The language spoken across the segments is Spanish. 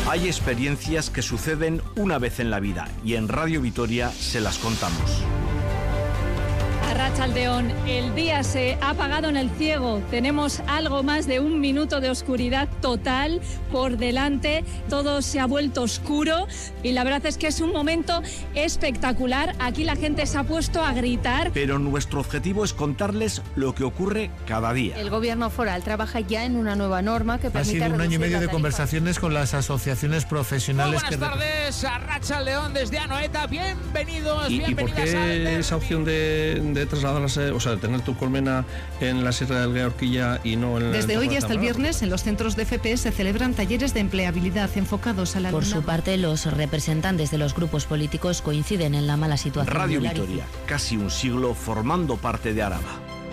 Hay experiencias que suceden una vez en la vida y en Radio Vitoria se las contamos. Arratsaldeon, el día se ha apagado en el ciego. Tenemos algo más de un minuto de oscuridad total por delante. Todo se ha vuelto oscuro y la verdad es que es un momento espectacular. Aquí la gente se ha puesto a gritar. Pero nuestro objetivo es contarles lo que ocurre cada día. El gobierno foral trabaja ya en una nueva norma que permite... Ha sido un año y medio de conversaciones con las asociaciones profesionales. Buenas tardes, Arratsaldeon desde Anoeta. Bienvenidos, ¿Y por qué esa opción de trasladarse, o sea, de tener tu colmena en la Sierra del Gueorquilla y no en... Desde hoy y hasta el viernes en los centros de FP se celebran talleres de empleabilidad enfocados a la... Por su parte, los representantes de los grupos políticos coinciden en la mala situación. Radio Vitoria, casi un siglo formando parte de Araba.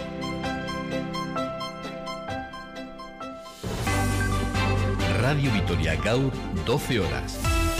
Radio Vitoria Gaur, 12 horas.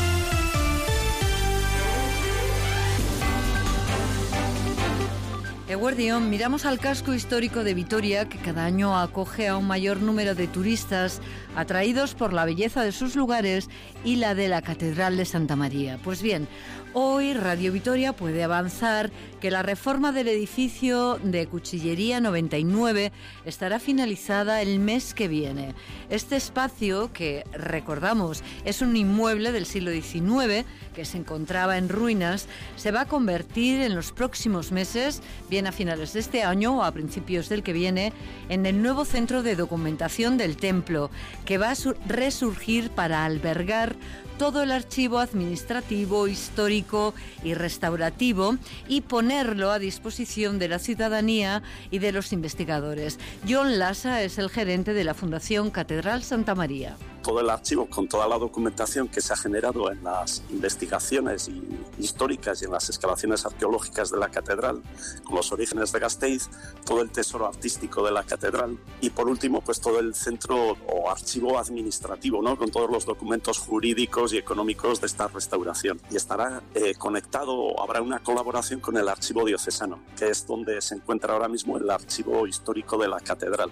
Eguerdión, miramos al casco histórico de Vitoria, que cada año acoge a un mayor número de turistas atraídos por la belleza de sus lugares y la de la Catedral de Santa María. Pues bien, hoy Radio Vitoria puede avanzar que la reforma del edificio de Cuchillería 99 estará finalizada el mes que viene. Este espacio, que recordamos es un inmueble del siglo XIX que se encontraba en ruinas, se va a convertir en los próximos meses, bien a finales de este año o a principios del que viene, en el nuevo centro de documentación del templo, que va a resurgir para albergar todo el archivo administrativo, histórico y restaurativo y ponerlo a disposición de la ciudadanía y de los investigadores. John Lassa es el gerente de la Fundación Catedral Santa María. Todo el archivo con toda la documentación que se ha generado en las investigaciones históricas y en las excavaciones arqueológicas de la catedral, con los orígenes de Gasteiz, todo el tesoro artístico de la catedral y por último pues todo el centro o archivo administrativo, ¿no? Con todos los documentos jurídicos y económicos de esta restauración. Y estará conectado, habrá una colaboración con el archivo diocesano, que es donde se encuentra ahora mismo el archivo histórico de la catedral.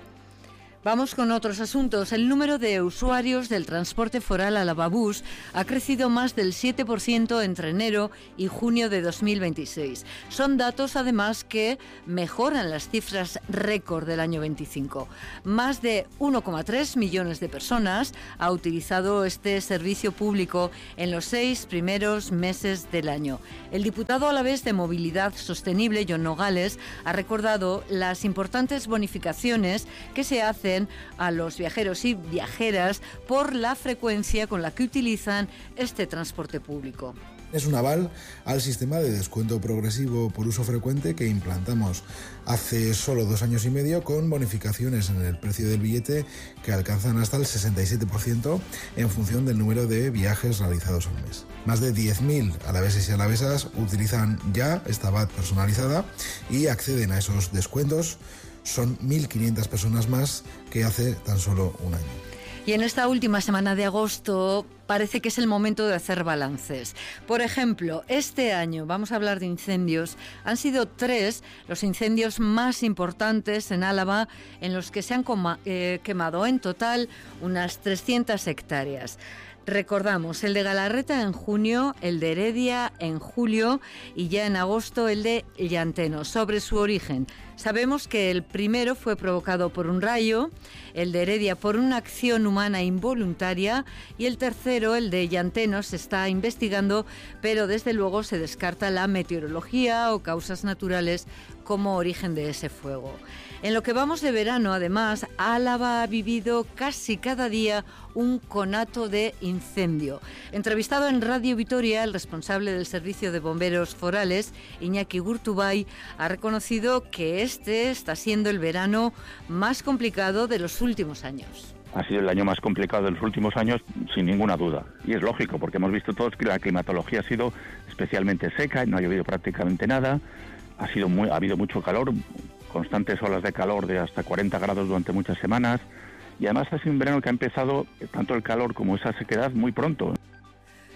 Vamos con otros asuntos. El número de usuarios del transporte foral a Lavabús ha crecido más del 7% entre enero y junio de 2026. Son datos, además, que mejoran las cifras récord del año 25. Más de 1,3 millones de personas ha utilizado este servicio público en los 6 primeros meses del año. El diputado alavés de Movilidad Sostenible, Jon Nogales, ha recordado las importantes bonificaciones que se hacen a los viajeros y viajeras por la frecuencia con la que utilizan este transporte público. Es un aval al sistema de descuento progresivo por uso frecuente que implantamos hace solo 2 años y medio, con bonificaciones en el precio del billete que alcanzan hasta el 67% en función del número de viajes realizados al mes. Más de 10.000 alaveses y alavesas utilizan ya esta VAT personalizada y acceden a esos descuentos. Son 1.500 personas más que hace tan solo un año. Y en esta última semana de agosto parece que es el momento de hacer balances. Por ejemplo, este año, vamos a hablar de incendios, han sido 3 los incendios más importantes en Álava, en los que se han quemado en total unas 300 hectáreas. Recordamos, el de Galarreta en junio, el de Heredia en julio y ya en agosto el de Llanteno. Sobre su origen, sabemos que el primero fue provocado por un rayo, el de Heredia por una acción humana involuntaria y el tercero, el de Llanteno, se está investigando, pero desde luego se descarta la meteorología o causas naturales como origen de ese fuego. En lo que vamos de verano, además, Álava ha vivido casi cada día un conato de incendio. Entrevistado en Radio Vitoria, el responsable del Servicio de Bomberos Forales, Iñaki Gurtubay, ha reconocido que este está siendo el verano más complicado de los últimos años. Ha sido el año más complicado de los últimos años, sin ninguna duda. Y es lógico, porque hemos visto todos que la climatología ha sido especialmente seca, no ha llovido prácticamente nada, ha habido mucho calor, constantes olas de calor de hasta 40 grados durante muchas semanas, y además ha sido un verano que ha empezado tanto el calor como esa sequedad muy pronto.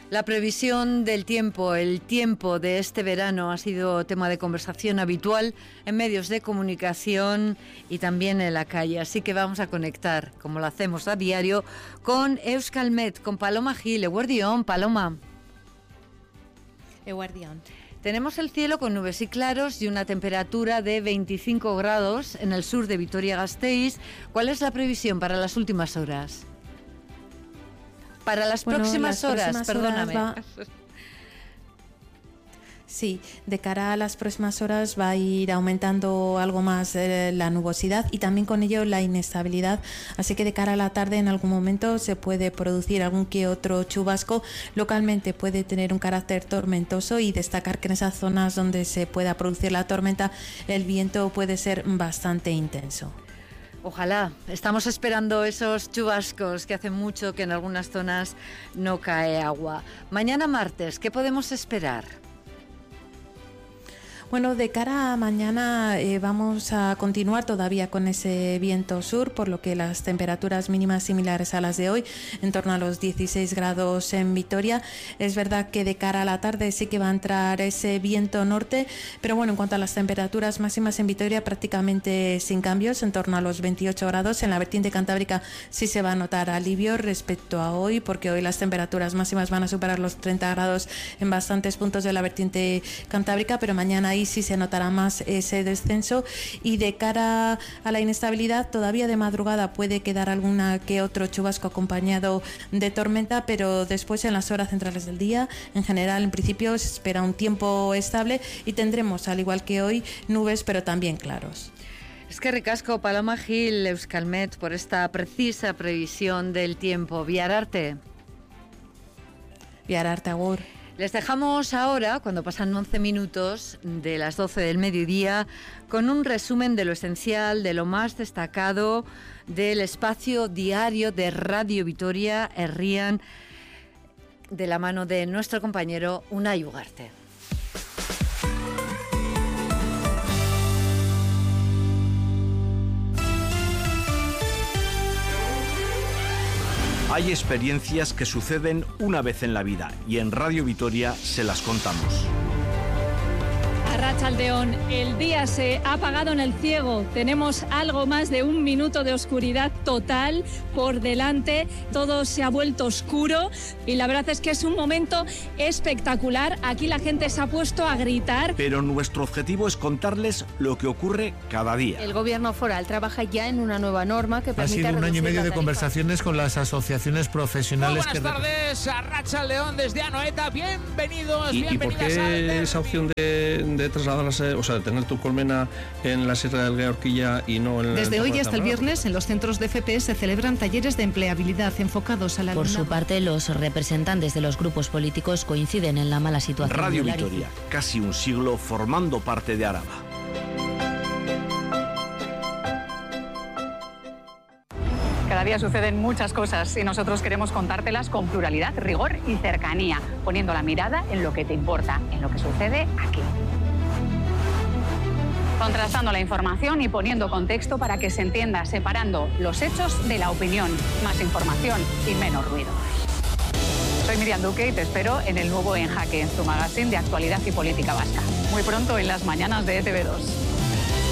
La previsión del tiempo, el tiempo de este verano ha sido tema de conversación habitual en medios de comunicación y también en la calle. Así que vamos a conectar, como lo hacemos a diario, con Euskalmet, con Paloma Gil. Eguerdión, Paloma. Eguerdión. Tenemos el cielo con nubes y claros y una temperatura de 25 grados en el sur de Vitoria-Gasteiz. ¿Cuál es la previsión para las últimas horas? Para las próximas horas, perdóname. Sí, de cara a las próximas horas va a ir aumentando algo más la nubosidad y también con ello la inestabilidad, así que de cara a la tarde en algún momento se puede producir algún que otro chubasco, localmente puede tener un carácter tormentoso y destacar que en esas zonas donde se pueda producir la tormenta el viento puede ser bastante intenso. Ojalá, estamos esperando esos chubascos que hace mucho que en algunas zonas no cae agua. Mañana martes, ¿qué podemos esperar? Bueno, de cara a mañana vamos a continuar todavía con ese viento sur, por lo que las temperaturas mínimas similares a las de hoy, en torno a los 16 grados en Vitoria. Es verdad que de cara a la tarde sí que va a entrar ese viento norte, pero bueno, en cuanto a las temperaturas máximas en Vitoria, prácticamente sin cambios, en torno a los 28 grados. En la vertiente cantábrica sí se va a notar alivio respecto a hoy, porque hoy las temperaturas máximas van a superar los 30 grados en bastantes puntos de la vertiente cantábrica, pero mañana ahí sí se notará más ese descenso. Y de cara a la inestabilidad, todavía de madrugada puede quedar alguna que otro chubasco acompañado de tormenta, pero después en las horas centrales del día, en general, en principio se espera un tiempo estable y tendremos, al igual que hoy, nubes pero también claros. Es que ricasco, Paloma Gil, Euskalmet, por esta precisa previsión del tiempo. Viararte. Viararte, agur. Les dejamos ahora, cuando pasan 11 minutos de las 12 del mediodía, con un resumen de lo esencial, de lo más destacado del espacio diario de Radio Vitoria Herrian, de la mano de nuestro compañero Unai Ugarte. Hay experiencias que suceden una vez en la vida y en Radio Vitoria se las contamos. Arratsaldeon, el día se ha apagado en el ciego. Tenemos algo más de un minuto de oscuridad total por delante. Todo se ha vuelto oscuro y la verdad es que es un momento espectacular. Aquí la gente se ha puesto a gritar. Pero nuestro objetivo es contarles lo que ocurre cada día. El gobierno foral trabaja ya en una nueva norma que permite... Ha sido un año y medio de conversaciones con las asociaciones profesionales. Muy buenas tardes, Arratsaldeon desde Anoeta. Bienvenidos, ¿Y por qué esa opción de trasladarse, o sea, de tener tu colmena en la Sierra del Gueorquilla y no en Desde hoy hasta el viernes, en los centros de FP se celebran talleres de empleabilidad enfocados a la... Por su parte, los representantes de los grupos políticos coinciden en la mala situación. Radio Vitoria, casi un siglo formando parte de Araba. Cada día suceden muchas cosas y nosotros queremos contártelas con pluralidad, rigor y cercanía, poniendo la mirada en lo que te importa, en lo que sucede aquí. Contrastando la información y poniendo contexto para que se entienda, separando los hechos de la opinión, más información y menos ruido. Soy Miriam Duque y te espero en el nuevo En Jaque, tu magazine de actualidad y política vasca. Muy pronto en las mañanas de ETV2.